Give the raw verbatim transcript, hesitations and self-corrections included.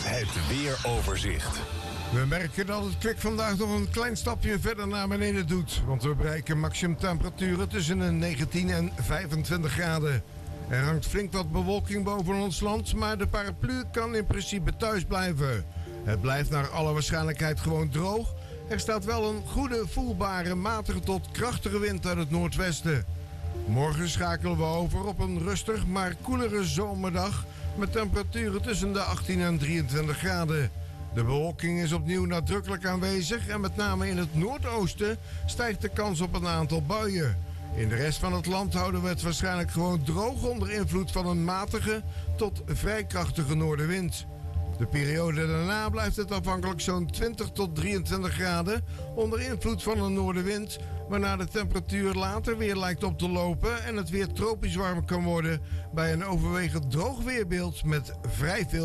Het weeroverzicht. We merken dat het kwik vandaag nog een klein stapje verder naar beneden doet. Want we bereiken maximumtemperaturen tussen de negentien en vijfentwintig graden. Er hangt flink wat bewolking boven ons land, maar de paraplu kan in principe thuis blijven. Het blijft naar alle waarschijnlijkheid gewoon droog. Er staat wel een goede, voelbare, matige tot krachtige wind uit het noordwesten. Morgen schakelen we over op een rustig, maar koelere zomerdag met temperaturen tussen de achttien en drieëntwintig graden. De bewolking is opnieuw nadrukkelijk aanwezig en met name in het noordoosten stijgt de kans op een aantal buien. In de rest van het land houden we het waarschijnlijk gewoon droog onder invloed van een matige tot vrij krachtige noordenwind. De periode daarna blijft het afhankelijk zo'n twintig tot drieëntwintig graden onder invloed van een noordenwind, waarna de temperatuur later weer lijkt op te lopen en het weer tropisch warm kan worden bij een overwegend droog weerbeeld met vrij veel